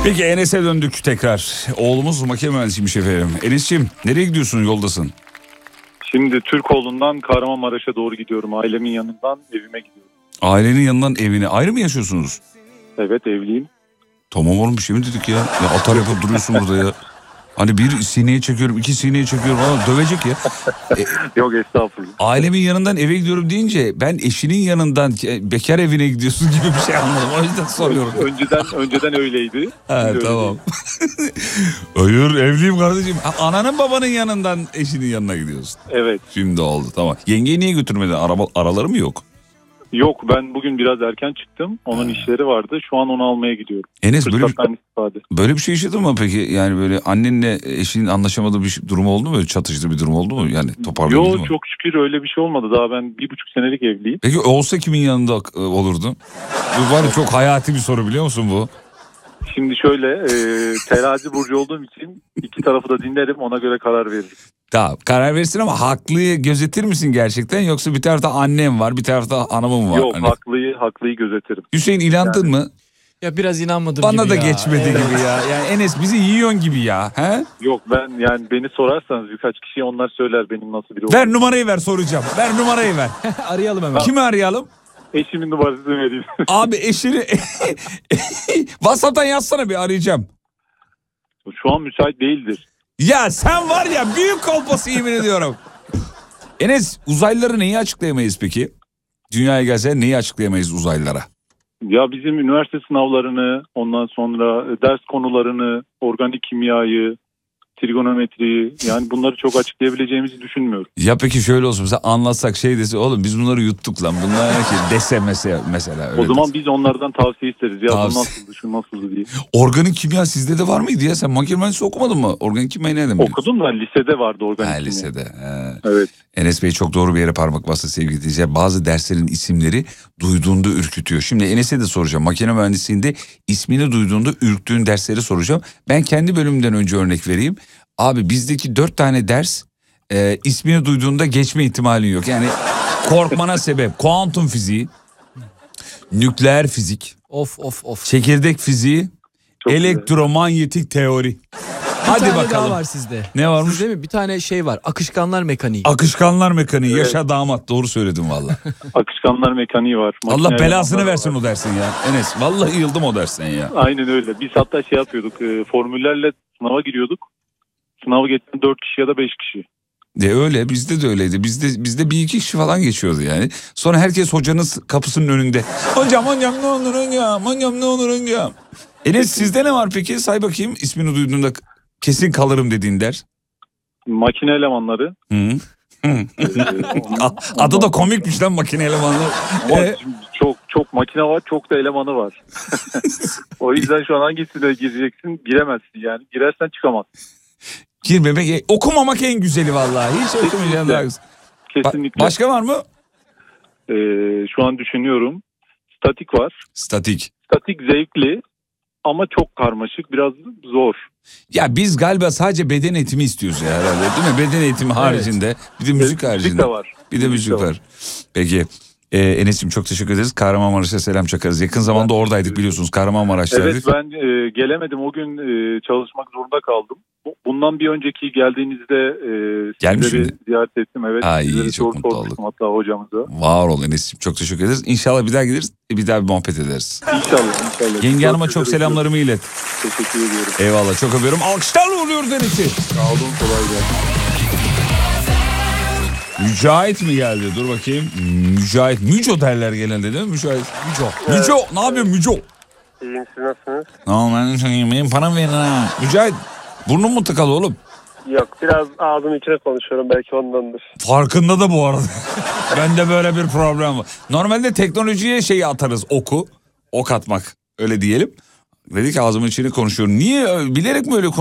Peki Enes'e döndük tekrar. Oğlumuz makine mühendisiymiş efendim. Enes'ciğim nereye gidiyorsun, yoldasın? Şimdi Türkoğlu'ndan Kahramanmaraş'a doğru gidiyorum. Ailemin yanından evime gidiyorum. Ailenin yanından evine. Ayrı mı yaşıyorsunuz? Evet, evliyim. Tamam oğlum, bir şey mi dedik ya? Ya atar yapıp duruyorsun burada ya. Hani bir sineye çekiyorum, iki sineye çekiyorum falan, dövecek ya. Yok estağfurullah. Ailemin yanından eve gidiyorum deyince ben eşinin yanından bekar evine gidiyorsun gibi bir şey anladım. O yüzden soruyorum. Önceden öyleydi. Ha, tamam. Hayır, evliyim kardeşim. Ananın babanın yanından eşinin yanına gidiyorsun. Evet. Şimdi oldu, tamam. Yengeyi niye götürmedin? Araları mı yok? Yok, ben bugün biraz erken çıktım. Onun işleri vardı. Şu an onu almaya gidiyorum. Enes böyle bir şey yaşadın mı peki? Yani böyle annenle eşinin anlaşamadığı bir durum oldu mu? Çatıştığı bir durum oldu mu? Yani toparlayabildi mi? Yok, çok şükür öyle bir şey olmadı. Daha ben 1,5 senelik evliyim. Peki olsa kimin yanında olurdu? Bu var ya, çok hayati bir soru, biliyor musun bu? Şimdi şöyle, terazi burcu olduğum için iki tarafı da dinlerim, ona göre karar veririm. Tamam, karar verirsin ama haklıyı gözetir misin gerçekten, yoksa bir tarafta annem var, bir tarafta hanımım var? Yok, hani... haklıyı gözetirim. Hüseyin, inandın mı? Ya biraz inanmadım Bana gibi da ya. geçmedi gibi ya. Yani Enes bizi yiyorsun gibi ya. He? Yok, ben yani beni sorarsanız birkaç kişiye onlar söyler benim nasıl biri olduğumu. Ver numarayı, ver, soracağım. Ver numarayı, ver. Arayalım hemen. Kimi arayalım? Eşimin numarasını vereyim. Abi eşini WhatsApp'tan yazsana, bir arayacağım. Şu an müsait değildir. Ya sen var ya, büyük kolpası, yemin ediyorum. Enes, uzaylıları neyi açıklayamayız peki? Dünyaya gelse neyi açıklayamayız uzaylılara? Ya bizim üniversite sınavlarını, ondan sonra ders konularını, organik kimyayı, trigonometriyi, yani bunları çok açıklayabileceğimizi düşünmüyorum. Ya peki şöyle olsun, mesela anlatsak, şey dese, oğlum biz bunları yuttuk lan, bunlar ne ki dese mesela öyle. O zaman dese. biz onlardan tavsiye isteriz. Ya Tavsiye. bu nasıldı, şu nasıldı diye. Organik kimya sizde de var mıydı ya? Sen makine mühendisi okumadın mı? Organik kimyayı nereden biliyorsun? Okudum da lisede vardı organik kimya. Lisede. Evet. Enes Bey çok doğru bir yere parmak bastı sevgili dinleyiciler. Bazı derslerin isimleri duyduğunda ürkütüyor. Şimdi Enes'e de soracağım. Makine mühendisliğinde ismini duyduğunda ürktüğün dersleri soracağım. Ben kendi bölümümden önce örnek vereyim. Abi bizdeki 4 tane ders ismini duyduğunda geçme ihtimalin yok. Yani korkmana sebep kuantum fiziği, nükleer fizik, Of. çekirdek fiziği, Çok elektromanyetik teori. Hadi Bir tane bakalım. daha var sizde. Ne varmış? Sizde mi? Bir tane şey var. Akışkanlar mekaniği. Akışkanlar mekaniği. Evet. Yaşa damat, doğru söyledin valla. Akışkanlar mekaniği var. Allah Makine belasını elemanları versin var. o dersin ya. Enes vallahi yıldım o dersten ya. Aynen öyle. Biz hatta şey yapıyorduk. Formüllerle sınava giriyorduk. Sınavı geçen 4 kişi ya da 5 kişi. Öyle, bizde de öyleydi. Bizde bir iki kişi falan geçiyordu yani. Sonra herkes hocanın kapısının önünde. Hocam ne olur hocam ne olur hocam. Enes sizde ne var peki? Say bakayım, ismini duyduğunda kesin kalırım dediğin ders. Makine elemanları. Hı. Adı da komikmiş lan, makine elemanları. Ama çok makine var, çok da elemanı var. O yüzden şu an hangisine gireceksin? Giremezsin yani. Girersen çıkamazsın. Girmemek, okumamak en güzeli vallahi. Hiç okumayacağım daha güzel. Kesinlikle. Başka var mı? Şu an düşünüyorum. Statik var. Statik. Statik zevkli ama çok karmaşık, biraz zor. Ya biz galiba sadece beden eğitimi istiyoruz ya herhalde, değil mi? Beden eğitimi haricinde bir de müzik haricinde. Müzik de var. Bir de müzik var. Peki Enes'ciğim çok teşekkür ederiz. Kahramanmaraş'a selam çakarız. Yakın zamanda oradaydık biliyorsunuz. Kahramanmaraş'taydık. Evet, ben gelemedim. O gün çalışmak zorunda kaldım. Bundan bir önceki geldiğinizde sizleri ziyaret ettim. Evet. İyi, çok mutlu olduk. Hatta hocamıza. Var ol Enes'ciğim, çok teşekkür ederiz. İnşallah bir daha geliriz. Bir daha bir muhabbet ederiz. İnşallah. Yenge hanıma çok selamlarımı ilet. Teşekkür ediyorum. Eyvallah, çok öpüyorum. Alkışlarla uğurluyoruz Enes'i. Sağ olun, kolay gelsin. Mücahit mi geldi? Dur bakayım. Mücahit. Müco derler genelde değil mi? Mücahit. Müco. Ne yapıyorsun Müco? İyiyim, siz nasılsınız? Ben benim param verin ha. Mücahit. Burnun mu tıkalı oğlum? Yok, biraz ağzım içine konuşuyorum, belki ondandır. Farkında da bu arada. Bende böyle bir problem var. Normalde teknolojiye şeyi atarız, ok atmak. Öyle diyelim. Dedi ki ağzımın içine konuşuyorum. Niye? Bilerek mi öyle